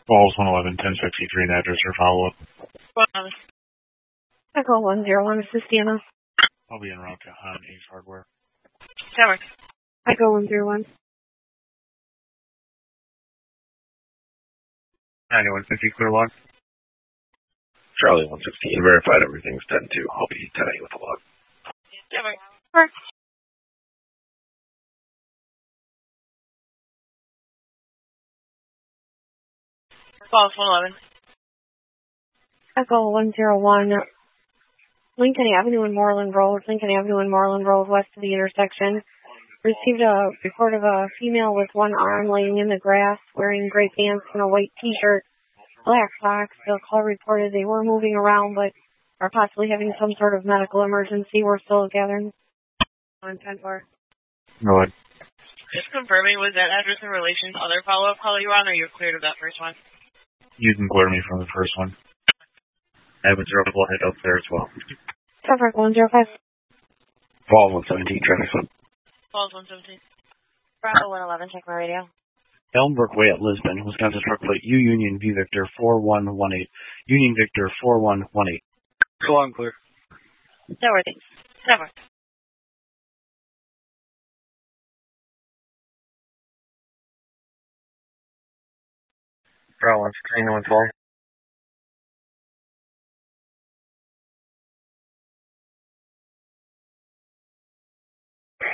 Falls 111, 1063, and address for follow-up. Echo 101, this is Deanna. I'll be en route to Han Ace Hardware. Tower. Echo 101. 9150, clear log. Charlie 116, verified everything's 10-2. I'll be 10-8 with the log. Tower. Falls 111. Echo 101. Lincoln Avenue and Moreland Road, west of the intersection. Received a report of a female with one arm laying in the grass, wearing gray pants and a white t-shirt, black socks. The call reported they were moving around, but are possibly having some sort of medical emergency. We're still gathering. 110-4. Go ahead. Just confirming, was that address in relation to other follow-up call you on, or you're cleared of that first one? You can clear me from the first one. I have a zero head up there as well. Traffic 105. Falls 117, traffic slip. Falls 117. Bravo 111, check my radio. Elmbrook Way at Lisbon, Wisconsin truck plate U Union V Victor 4118. Union Victor 4118. So long, clear. Tower, thanks. Tower. Bravo 116, 112.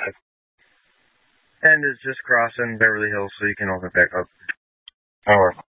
And it's just crossing Beverly Hills, so you can open it back up. Tower.